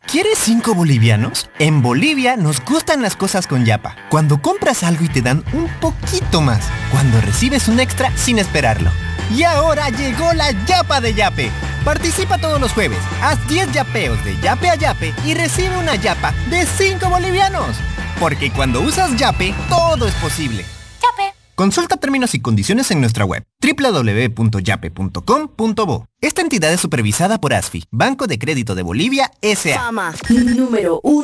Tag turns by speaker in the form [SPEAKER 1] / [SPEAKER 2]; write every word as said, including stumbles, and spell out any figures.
[SPEAKER 1] ¿Quieres cinco bolivianos? En Bolivia nos gustan las cosas con Yapa. Cuando compras algo y te dan un poquito más. Cuando recibes un extra sin esperarlo. Y ahora llegó la Yapa de Yape. Participa todos los jueves. Haz diez yapeos de Yape a Yape y recibe una Yapa de cinco bolivianos. Porque cuando usas Yape, todo es posible.
[SPEAKER 2] Yape.
[SPEAKER 1] Consulta términos y condiciones en nuestra web doble u doble u doble u punto yape punto com punto bo. Esta entidad es supervisada por A S F I, Banco de Crédito de Bolivia, S A
[SPEAKER 3] Fama número uno.